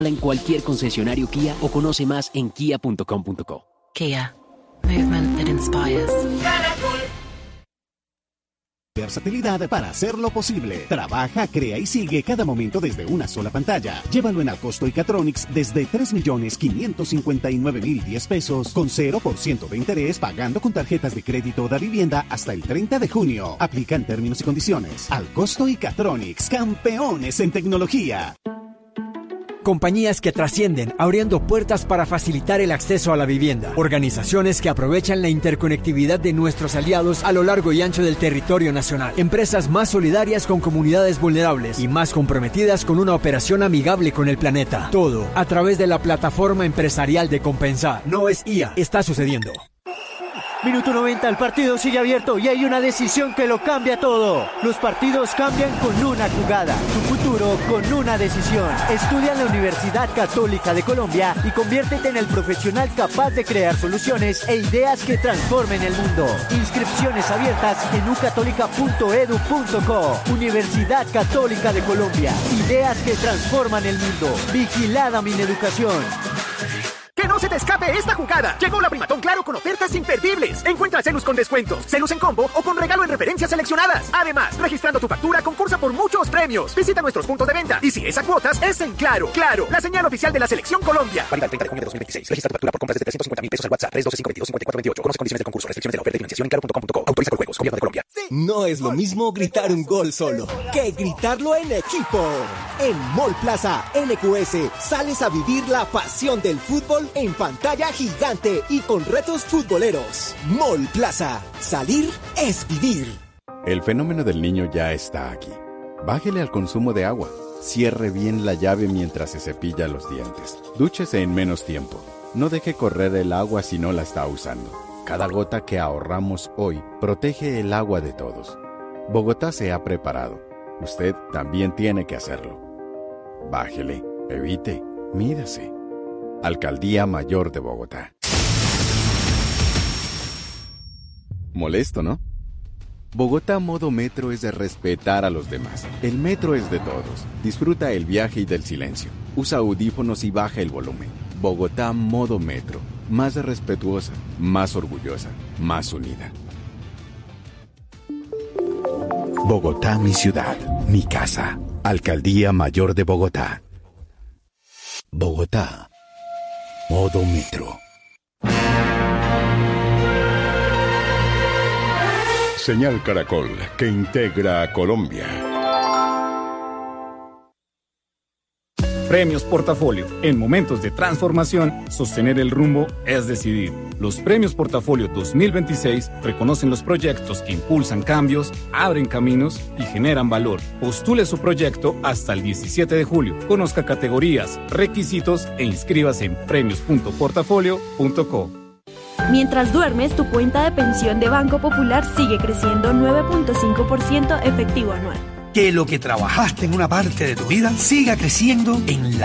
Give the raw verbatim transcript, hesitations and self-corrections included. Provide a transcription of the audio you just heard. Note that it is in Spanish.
en cualquier concesionario Kia o conoce más en kia punto com punto co. Kia. Movement that inspires. Versatilidad para hacerlo posible. Trabaja, crea y sigue cada momento desde una sola pantalla. Llévalo en Alcosto y Catronics desde tres millones quinientos cincuenta y nueve mil diez pesos con cero por ciento de interés pagando con tarjetas de crédito de vivienda hasta el treinta de junio. Aplican términos y condiciones. Alcosto y Catronics, campeones en tecnología. Compañías que trascienden, abriendo puertas para facilitar el acceso a la vivienda. Organizaciones que aprovechan la interconectividad de nuestros aliados a lo largo y ancho del territorio nacional. Empresas más solidarias con comunidades vulnerables y más comprometidas con una operación amigable con el planeta. Todo a través de la plataforma empresarial de Compensar. No es I A, está sucediendo. Minuto noventa, el partido sigue abierto y hay una decisión que lo cambia todo. Los partidos cambian con una jugada, tu futuro con una decisión. Estudia en la Universidad Católica de Colombia y conviértete en el profesional capaz de crear soluciones e ideas que transformen el mundo. Inscripciones abiertas en u católica punto edu punto co. Universidad Católica de Colombia. Ideas que transforman el mundo. Vigilada Mineducación. ¡Que no se te escape esta jugada! Llegó la Primatón Claro con ofertas imperdibles. Encuentra Celus con descuentos, Celus en combo o con regalo en referencias seleccionadas. Además, registrando tu factura concursa por muchos premios. Visita nuestros puntos de venta y si es a cuotas, es en Claro. Claro, la señal oficial de la Selección Colombia. Válida el treinta de junio de dos mil veintiséis. Registra tu factura por compras desde trescientos cincuenta mil pesos al WhatsApp tres doce cinco veintidós cincuenta y cuatro veintiocho. Conoce condiciones del concurso. Restricciones de la oferta y financiación en claro punto com punto co. Autoriza con juegos. Gobierno de Colombia. Sí. No es lo mismo gritar un gol solo que gritarlo en equipo. En Mall Plaza N Q S sales a vivir la pasión del fútbol en pantalla gigante y con retos futboleros. Mall Plaza. Salir es vivir. El fenómeno del niño ya está aquí. Bájele al consumo de agua. Cierre bien la llave mientras se cepilla los dientes. Dúchese en menos tiempo. No deje correr el agua si no la está usando. Cada gota que ahorramos hoy protege el agua de todos. Bogotá se ha preparado. Usted también tiene que hacerlo. Bájele, evite, mídase. Alcaldía Mayor de Bogotá. Molesto, ¿no? Bogotá Modo Metro es de respetar a los demás. El metro es de todos. Disfruta el viaje y del silencio. Usa audífonos y baja el volumen. Bogotá Modo Metro. Más respetuosa, más orgullosa, más unida. Bogotá, mi ciudad, mi casa. Alcaldía Mayor de Bogotá. Bogotá. Modo Metro. Señal Caracol, que integra a Colombia. Premios Portafolio. En momentos de transformación, sostener el rumbo es decidir. Los Premios Portafolio dos mil veintiséis reconocen los proyectos que impulsan cambios, abren caminos y generan valor. Postule su proyecto hasta el diecisiete de julio. Conozca categorías, requisitos e inscríbase en premios punto portafolio punto co. Mientras duermes, tu cuenta de pensión de Banco Popular sigue creciendo nueve punto cinco por ciento efectivo anual. Que lo que trabajaste en una parte de tu vida siga creciendo en la